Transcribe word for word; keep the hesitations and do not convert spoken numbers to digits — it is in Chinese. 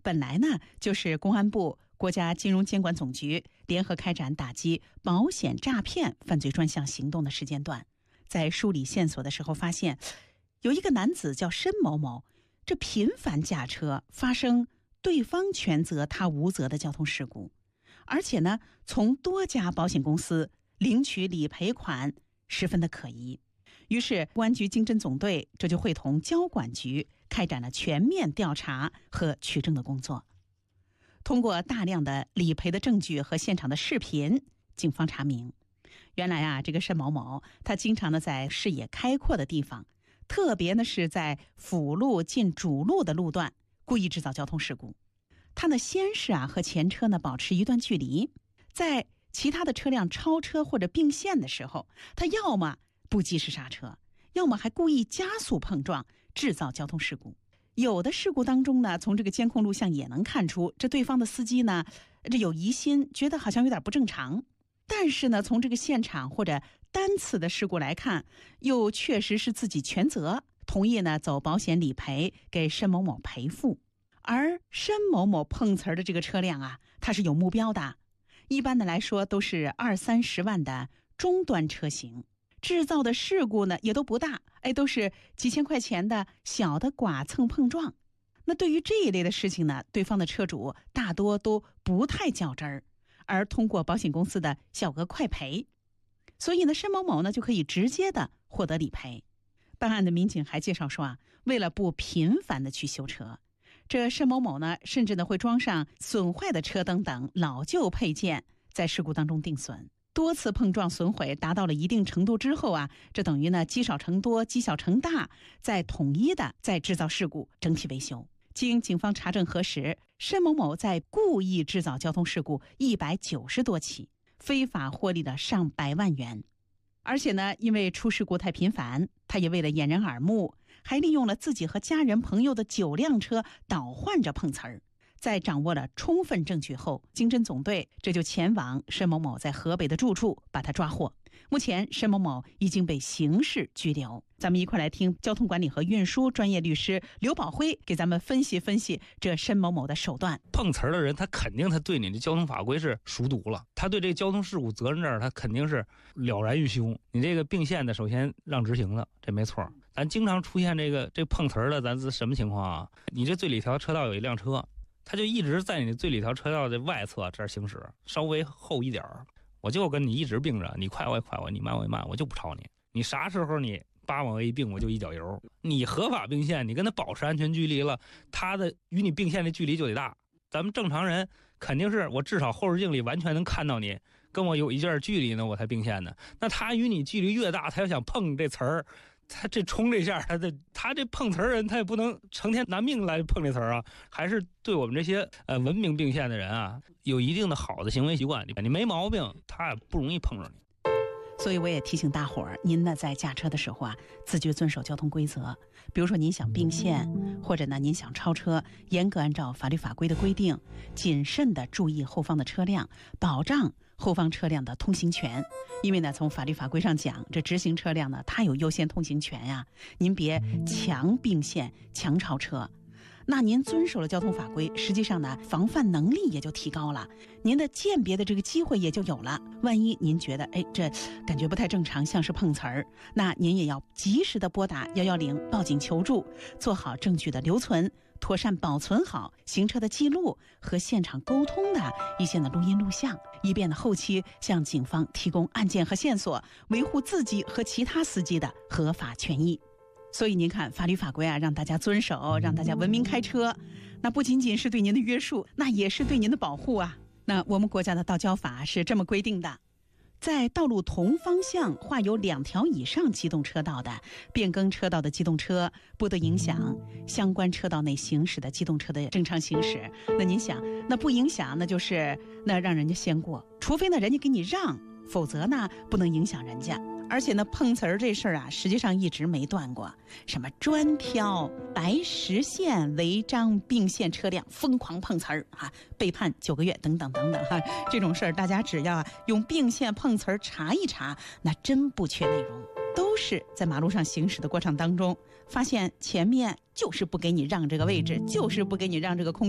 本来呢就是公安部、国家金融监管总局联合开展打击保险诈骗犯罪专项行动的时间段。在梳理线索的时候发现，有一个男子叫申某某，这频繁驾车发生对方全责他无责的交通事故，而且呢从多家保险公司领取理赔款，十分的可疑。于是公安局经侦总队这就会同交管局开展了全面调查和取证的工作。通过大量的理赔的证据和现场的视频，警方查明，原来啊这个申某某他经常的在视野开阔的地方，特别呢是在辅路进主路的路段故意制造交通事故。他呢先是啊和前车呢保持一段距离，在其他的车辆超车或者并线的时候，他要么不及时刹车，要么还故意加速碰撞，制造交通事故。有的事故当中呢，从这个监控录像也能看出，这对方的司机呢，这有疑心，觉得好像有点不正常。但是呢，从这个现场或者单次的事故来看，又确实是自己全责，同意呢走保险理赔给申某某赔付。而申某某碰瓷儿的这个车辆啊，它是有目标的，一般的来说都是二三十万的中端车型。制造的事故呢也都不大，哎，都是几千块钱的小的剐蹭碰撞。那对于这一类的事情呢，对方的车主大多都不太较真儿，而通过保险公司的小额快赔，所以呢，申某某呢就可以直接的获得理赔。办案的民警还介绍说啊，为了不频繁的去修车，这申某某呢甚至呢会装上损坏的车灯等老旧配件，在事故当中定损。多次碰撞损毁达到了一定程度之后啊，这等于呢积少成多，积小成大，再统一的再制造事故，整体维修。经警方查证核实，申某某在故意制造交通事故一百九十多起，非法获利了上百万元。而且呢，因为出事故太频繁，他也为了掩人耳目，还利用了自己和家人朋友的九辆车倒换着碰瓷儿。在掌握了充分证据后，经侦总队这就前往申某某在河北的住处，把他抓获。目前申某某已经被刑事拘留。咱们一块来听交通管理和运输专业律师刘宝辉给咱们分析分析这申某某的手段。 碰瓷儿的人，他肯定他对你的交通法规是熟读了，他对这个交通事故责任证他肯定是了然于胸。你这个并线的，首先让执行了，这没错。咱经常出现这个这碰瓷儿的，咱是什么情况啊？你这最里条车道有一辆车，他就一直在你最里条车道的外侧这儿行驶，稍微后一点儿，我就跟你一直并着，你快我也快我，你慢我也慢，我就不超你。你啥时候你八往我一并，我就一脚油。你合法并线，你跟他保持安全距离了，他的与你并线的距离就得大。咱们正常人肯定是我至少后视镜里完全能看到你，跟我有一段距离呢，我才并线的。那他与你距离越大，他要想碰这词儿，他这冲这下，他这他这碰瓷儿人，他也不能成天拿命来碰这词儿啊。还是对我们这些呃文明并线的人啊，有一定的好的行为习惯，你没毛病，他也不容易碰着你。 所以我也提醒大伙儿，您呢在驾车的时候啊，自觉遵守交通规则。比如说您想并线，或者呢您想超车，严格按照法律法规的规定，谨慎的注意后方的车辆，保障后方车辆的通行权。因为呢从法律法规上讲，这直行车辆呢它有优先通行权呀，您别强并线、强超车。那您遵守了交通法规，实际上呢防范能力也就提高了，您的鉴别的这个机会也就有了。万一您觉得哎这感觉不太正常，像是碰瓷儿，那您也要及时的拨打一一零报警求助，做好证据的留存，妥善保存好行车的记录和现场沟通的一些的录音录像，以便呢后期向警方提供案件和线索，维护自己和其他司机的合法权益。所以您看法律法规啊，让大家遵守，让大家文明开车，那不仅仅是对您的约束，那也是对您的保护啊。那我们国家的道交法是这么规定的，在道路同方向画有两条以上机动车道的变更车道的机动车，不得影响相关车道内行驶的机动车的正常行驶。那您想，那不影响，那就是那让人家先过，除非呢人家给你让，否则呢不能影响人家。而且呢碰瓷儿这事儿啊，实际上一直没断过，什么专挑白实线违章并线车辆疯狂碰瓷儿啊，被判九个月等等等等哈、啊，这种事儿大家只要啊用并线碰瓷儿查一查，那真不缺内容。都是在马路上行驶的过程当中，发现前面就是不给你让这个位置，就是不给你让这个空